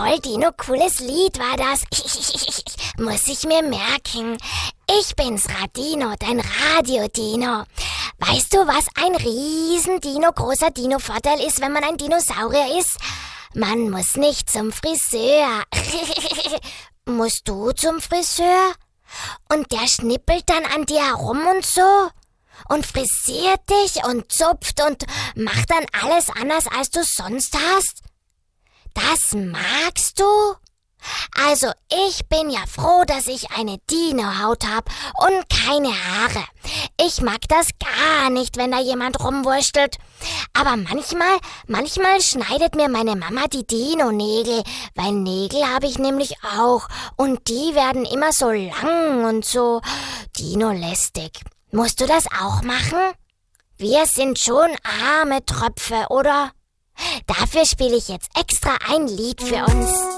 voll Dino, cooles Lied war das. Muss ich mir merken. Ich bin's, Radino, dein Radio-Dino. Weißt du, was ein großer Dino-Vorteil ist, wenn man ein Dinosaurier ist? Man muss nicht zum Friseur. Musst du zum Friseur? Und der schnippelt dann an dir herum und so? Und frisiert dich und zupft und macht dann alles anders, als du sonst hast? Das magst du? Also, ich bin ja froh, dass ich eine Dino-Haut hab und keine Haare. Ich mag das gar nicht, wenn da jemand rumwurschtelt. Aber manchmal schneidet mir meine Mama die Dino-Nägel, weil Nägel habe ich nämlich auch und die werden immer so lang und so Dino-lästig. Musst du das auch machen? Wir sind schon arme Tröpfe, oder? Dafür spiele ich jetzt extra ein Lied für uns.